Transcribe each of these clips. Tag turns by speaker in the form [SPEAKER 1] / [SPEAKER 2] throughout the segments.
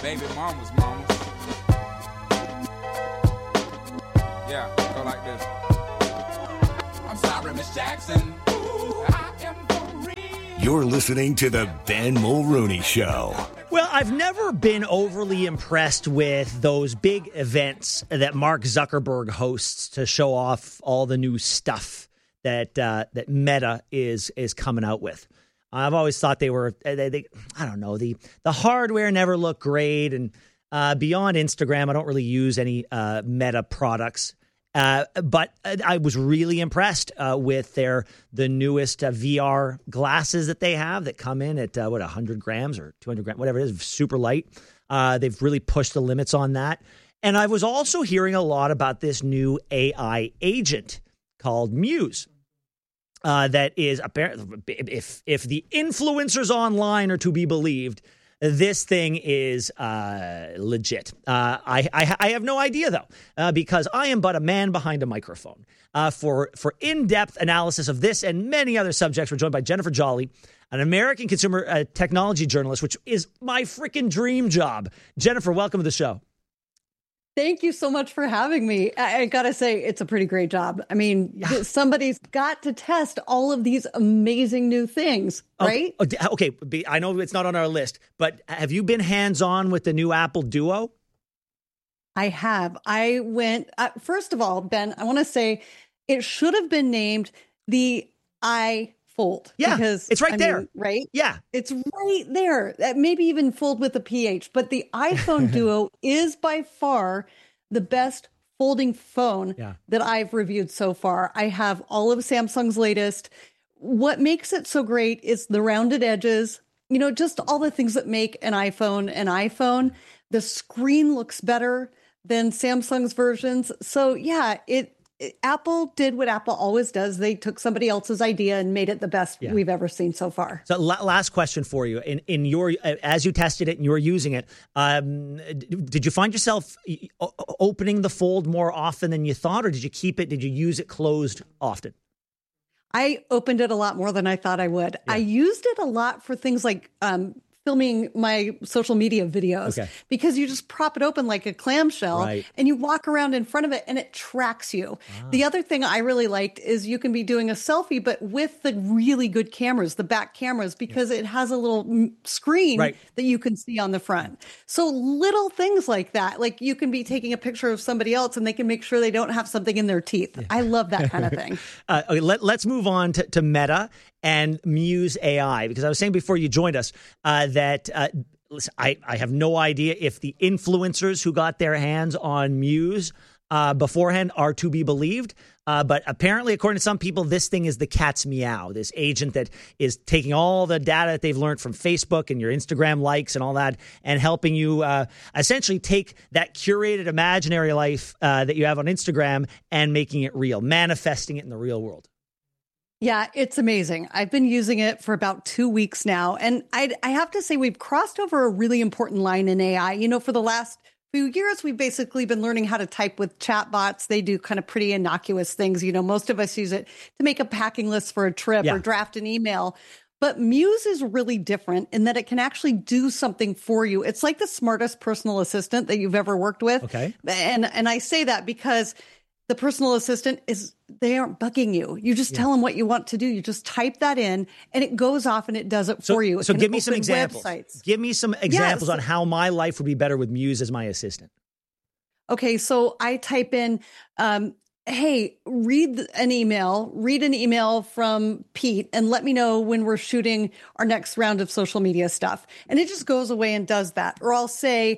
[SPEAKER 1] Baby mama's mama. Yeah, go like this. I'm sorry, Miss Jackson. Ooh, I am for real.
[SPEAKER 2] You're listening to the Ben Mulrooney Show.
[SPEAKER 3] Well, I've never been overly impressed with those big events that Mark Zuckerberg hosts to show off all the new stuff that Meta is coming out with. I've always thought they were, I don't know, the hardware never looked great. And beyond Instagram, I don't really use any Meta products. But I was really impressed with the newest VR glasses that they have that come in at 100 grams or 200 grams, whatever it is, super light. They've really pushed the limits on that. And I was also hearing a lot about this new AI agent called Muse. That is apparently, if the influencers online are to be believed, this thing is legit. I have no idea, though, because I am but a man behind a microphone. For in-depth analysis of this and many other subjects, we're joined by Jennifer Jolly, an American consumer technology journalist, which is my freaking dream job. Jennifer, welcome to the show.
[SPEAKER 4] Thank you so much for having me. I got to say, it's a pretty great job. I mean, somebody's got to test all of these amazing new things, right?
[SPEAKER 3] Okay. I know it's not on our list, but have you been hands-on with the new Apple Duo?
[SPEAKER 4] I have. I went, first of all, Ben, I want to say it should have been named the iFold.
[SPEAKER 3] Yeah,
[SPEAKER 4] because
[SPEAKER 3] it's right there.
[SPEAKER 4] Right?
[SPEAKER 3] Yeah.
[SPEAKER 4] It's right there. Maybe even fold with a PH. But the iPhone Duo is by far the best folding phone that I've reviewed so far. I have all of Samsung's latest. What makes it so great is the rounded edges, just all the things that make an iPhone an iPhone. The screen looks better than Samsung's versions. So yeah, Apple did what Apple always does. They took somebody else's idea and made it the best we've ever seen so far.
[SPEAKER 3] So last question for you. In your, as you tested it and you were using it, did you find yourself opening the Fold more often than you thought, or did you keep it? Did you use it closed often?
[SPEAKER 4] I opened it a lot more than I thought I would. I used it a lot for things like filming my social media videos because you just prop it open like a clamshell and you walk around in front of it and it tracks you. The other thing I really liked is you can be doing a selfie, but with the really good cameras, the back cameras, because it has a little screen that you can see on the front. So little things like that, like you can be taking a picture of somebody else and they can make sure they don't have something in their teeth. I love that kind of thing.
[SPEAKER 3] Let's move on to Meta and Muse AI, because I was saying before you joined us that listen, I have no idea if the influencers who got their hands on Muse beforehand are to be believed. But apparently, according to some people, this thing is the cat's meow, this agent that is taking all the data that they've learned from Facebook and your Instagram likes and all that and helping you essentially take that curated imaginary life that you have on Instagram and making it real, manifesting it in the real world.
[SPEAKER 4] Yeah, it's amazing. I've been using it for about 2 weeks now. And I have to say, we've crossed over a really important line in AI. For the last few years, we've basically been learning how to type with chatbots. They do kind of pretty innocuous things. Most of us use it to make a packing list for a trip or draft an email. But Muse is really different in that it can actually do something for you. It's like the smartest personal assistant that you've ever worked with.
[SPEAKER 3] Okay.
[SPEAKER 4] And I say that because the personal assistant they aren't bugging you. You just tell them what you want to do. You just type that in and it goes off and it does it for you.
[SPEAKER 3] So give me some examples. Give me some examples on how my life would be better with Muse as my assistant.
[SPEAKER 4] Okay. So I type in, hey, read an email from Pete and let me know when we're shooting our next round of social media stuff. And it just goes away and does that. Or I'll say,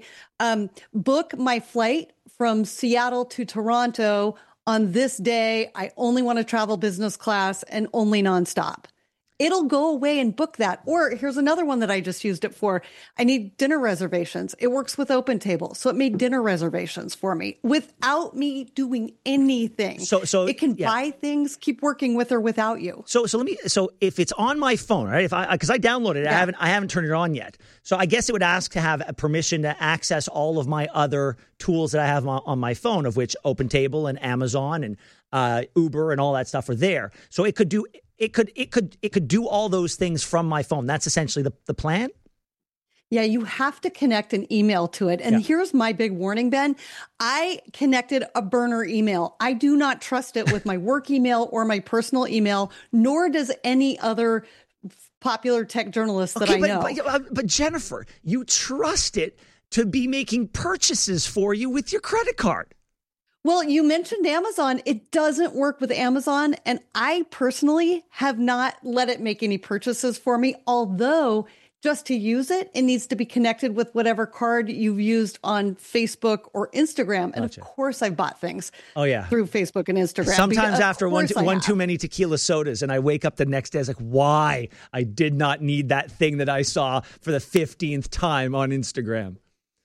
[SPEAKER 4] book my flight from Seattle to Toronto on this day. I only want to travel business class and only nonstop. It'll go away and book that. Or here's another one that I just used it for. I need dinner reservations. It works with OpenTable. So it made dinner reservations for me without me doing anything. So it can buy things, keep working with or without you.
[SPEAKER 3] So if it's on my phone, right? Because I downloaded it, I haven't turned it on yet. So I guess it would ask to have a permission to access all of my other tools that I have on my phone, of which OpenTable and Amazon and Uber and all that stuff are there. So it could do all those things from my phone. That's essentially the plan.
[SPEAKER 4] Yeah, you have to connect an email to it. And here's my big warning, Ben. I connected a burner email. I do not trust it with my work email or my personal email, nor does any other popular tech journalist that I know.
[SPEAKER 3] But Jennifer, you trust it to be making purchases for you with your credit card.
[SPEAKER 4] Well, you mentioned Amazon. It doesn't work with Amazon. And I personally have not let it make any purchases for me, although just to use it, it needs to be connected with whatever card you've used on Facebook or Instagram. And of course, I've bought things through Facebook and Instagram.
[SPEAKER 3] Sometimes after one too many tequila sodas, and I wake up the next day, I was like, why? I did not need that thing that I saw for the 15th time on Instagram.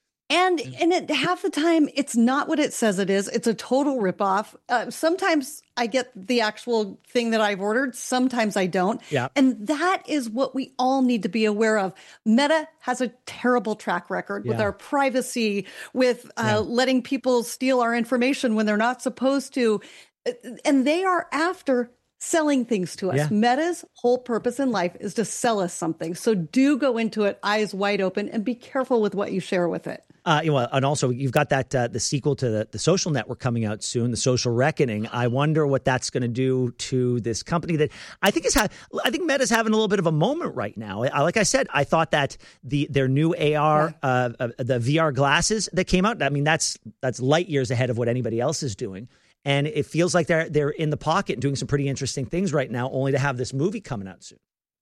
[SPEAKER 4] And half the time, it's not what it says it is. It's a total ripoff. Sometimes I get the actual thing that I've ordered. Sometimes I don't. Yeah. And that is what we all need to be aware of. Meta has a terrible track record with our privacy, with letting people steal our information when they're not supposed to. And they are after selling things to us. Yeah. Meta's whole purpose in life is to sell us something. So do go into it eyes wide open and be careful with what you share with it.
[SPEAKER 3] And also you've got that the sequel to the Social Network coming out soon, The Social Reckoning. I wonder what that's going to do to this company that I think Meta's having a little bit of a moment right now. Like I said, I thought that their new AR, the VR glasses that came out, I mean, that's light years ahead of what anybody else is doing. And it feels like they're in the pocket and doing some pretty interesting things right now, only to have this movie coming out soon.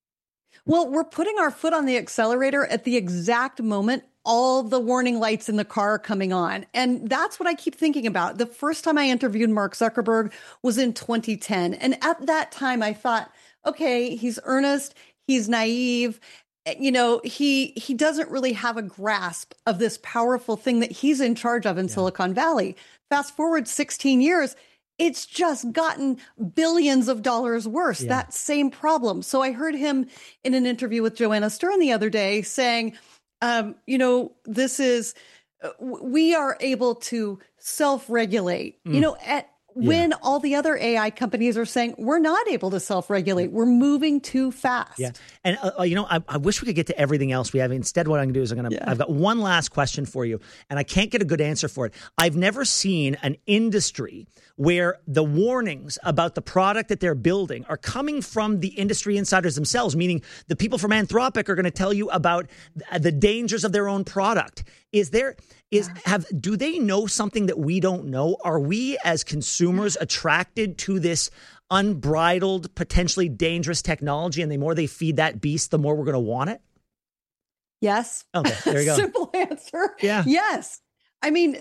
[SPEAKER 4] Well, we're putting our foot on the accelerator at the exact moment all the warning lights in the car are coming on. And that's what I keep thinking about. The first time I interviewed Mark Zuckerberg was in 2010. And at that time, I thought, okay, he's earnest, he's naive. You know, he doesn't really have a grasp of this powerful thing that he's in charge of in Silicon Valley. Fast forward 16 years, it's just gotten billions of dollars worse, that same problem. So I heard him in an interview with Joanna Stern the other day saying, we are able to self-regulate, when all the other AI companies are saying we're not able to self-regulate. We're moving too fast.
[SPEAKER 3] Yeah. And, I wish we could get to everything else we have. Instead, what I'm going to do is I've got one last question for you, and I can't get a good answer for it. I've never seen an industry where the warnings about the product that they're building are coming from the industry insiders themselves, meaning the people from Anthropic are going to tell you about the dangers of their own product. Do they know something that we don't know? Are we as consumers attracted to this unbridled, potentially dangerous technology, and the more they feed that beast, the more we're going to want it?
[SPEAKER 4] Yes.
[SPEAKER 3] Okay, there you go.
[SPEAKER 4] Simple answer.
[SPEAKER 3] Yeah.
[SPEAKER 4] Yes. I mean,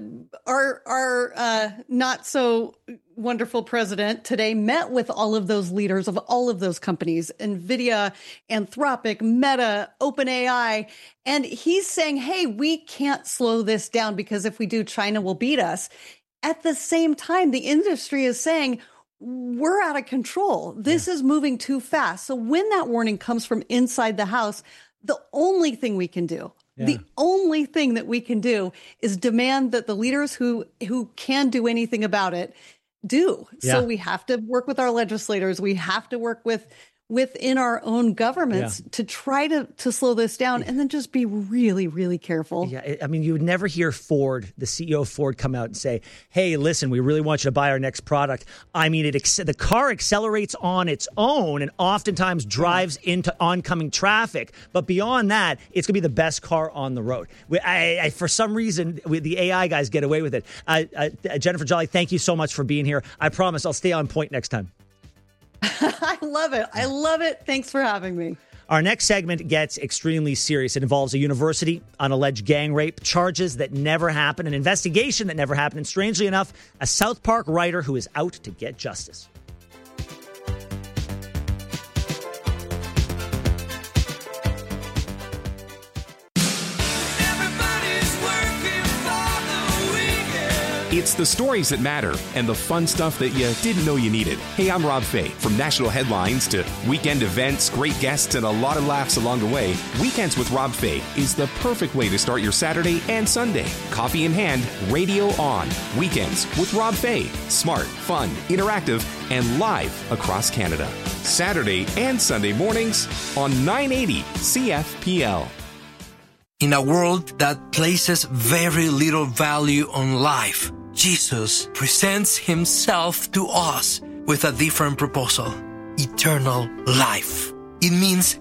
[SPEAKER 4] our not so wonderful president today met with all of those leaders of all of those companies, NVIDIA, Anthropic, Meta, OpenAI. And he's saying, hey, we can't slow this down because if we do, China will beat us. At the same time, the industry is saying, we're out of control. This is moving too fast. So when that warning comes from inside the house, the only thing we can do The only thing that we can do is demand that the leaders who can do anything about it do. So we have to work with our legislators. We have to work within our own governments to try to slow this down, and then just be really, really careful.
[SPEAKER 3] Yeah, I mean, you would never hear Ford, the CEO of Ford, come out and say, hey, listen, we really want you to buy our next product. I mean, the car accelerates on its own and oftentimes drives into oncoming traffic. But beyond that, it's going to be the best car on the road. For some reason, the AI guys get away with it. Jennifer Jolly, thank you so much for being here. I promise I'll stay on point next time.
[SPEAKER 4] I love it. I love it. Thanks for having me.
[SPEAKER 3] Our next segment gets extremely serious. It involves a university, an alleged gang rape, charges that never happened, an investigation that never happened, and strangely enough, a South Park writer who is out to get justice.
[SPEAKER 5] It's the stories that matter and the fun stuff that you didn't know you needed. Hey, I'm Rob Fay. From national headlines to weekend events, great guests, and a lot of laughs along the way, Weekends with Rob Fay is the perfect way to start your Saturday and Sunday. Coffee in hand, radio on. Weekends with Rob Fay. Smart, fun, interactive, and live across Canada. Saturday and Sunday mornings on 980 CFPL.
[SPEAKER 6] In a world that places very little value on life, Jesus presents himself to us with a different proposal: eternal life. It means